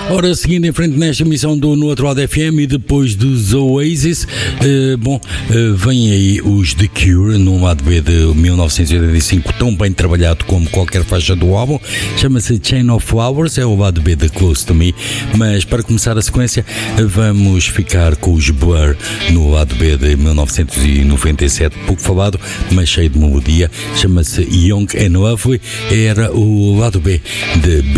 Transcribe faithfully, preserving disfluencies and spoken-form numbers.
Ora, seguindo em frente nesta emissão do No Outro Lado F M e depois dos Oasis, uh, bom, uh, vêm aí os The Cure, num lado B de mil novecentos e oitenta e cinco, tão bem trabalhado como qualquer faixa do álbum, chama-se Chain of Flowers, é o lado B de Close to Me, mas para começar a sequência, vamos ficar com os Blur, no lado B de mil novecentos e noventa e sete, pouco falado, mas cheio de melodia, chama-se Young and Lovely, era o lado B de